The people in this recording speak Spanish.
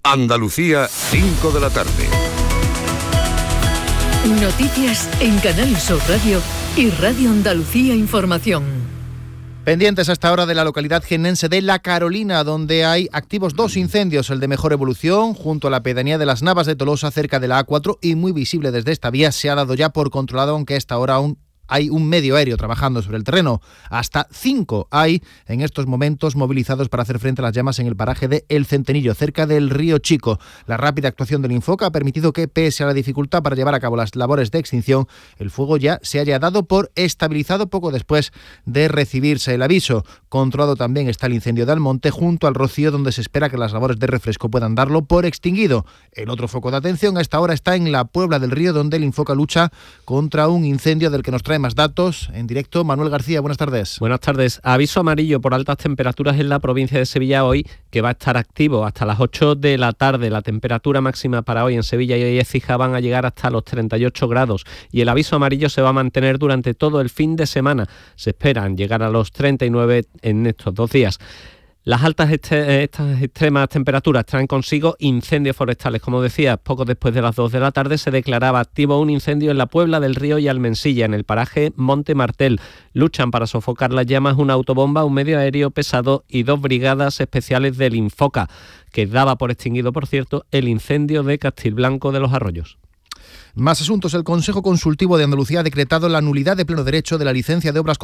Andalucía, 5 de la tarde. Noticias en Canal Sur Radio y Radio Andalucía Información. Pendientes hasta ahora de la localidad jiennense de La Carolina, donde hay activos 2 incendios, el de Mejor Evolución, junto a la pedanía de las Navas de Tolosa, cerca de la A4, y muy visible desde esta vía, se ha dado ya por controlado, aunque a esta hora aún hay un medio aéreo trabajando sobre el terreno. Hasta 5 hay en estos momentos movilizados para hacer frente a las llamas en el paraje de El Centenillo, cerca del Río Chico. La rápida actuación del Infoca ha permitido que, pese a la dificultad para llevar a cabo las labores de extinción, el fuego ya se haya dado por estabilizado poco después de recibirse el aviso. Controlado también está el incendio de Almonte, junto al Rocío, donde se espera que las labores de refresco puedan darlo por extinguido. El otro foco de atención a esta hora está en la Puebla del Río, donde el Infoca lucha contra un incendio del que nos trae más datos en directo. Manuel García, buenas tardes. Buenas tardes. Aviso amarillo por altas temperaturas en la provincia de Sevilla hoy, que va a estar activo hasta las 8 de la tarde. La temperatura máxima para hoy en Sevilla y Écija van a llegar hasta los 38 grados y el aviso amarillo se va a mantener durante todo el fin de semana. Se esperan llegar a los 39 en estos 2 días. Las estas extremas temperaturas traen consigo incendios forestales. Como decía, poco después de las 2 de la tarde se declaraba activo un incendio en la Puebla del Río y Almensilla, en el paraje Monte Martel. Luchan para sofocar las llamas una autobomba, un medio aéreo pesado y 2 brigadas especiales del Infoca, que daba por extinguido, por cierto, el incendio de Castilblanco de los Arroyos. Más asuntos. El Consejo Consultivo de Andalucía ha decretado la nulidad de pleno derecho de la licencia de obras